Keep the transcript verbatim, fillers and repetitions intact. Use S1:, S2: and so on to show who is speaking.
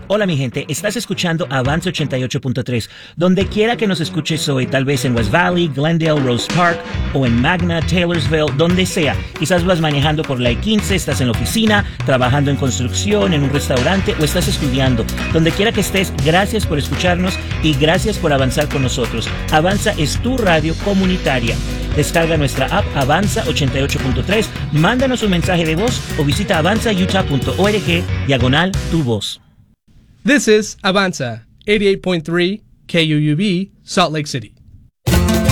S1: Hola mi gente, estás escuchando Avanza ochenta y ocho punto tres. Donde quiera que nos escuches hoy, tal vez en West Valley, Glendale, Rose Park o en Magna, Taylorsville, donde sea. Quizás vas manejando por la I quince, estás en la oficina, trabajando en construcción, en un restaurante o estás estudiando. Donde quiera que estés, gracias por escucharnos y gracias por avanzar con nosotros. Avanza es tu radio comunitaria. Descarga nuestra app Avanza ochenta y ocho punto tres, mándanos un mensaje de voz o visita avanza utah punto org diagonal tu voz.
S2: This is Avanza, eighty-eight point three K U U B, Salt Lake City.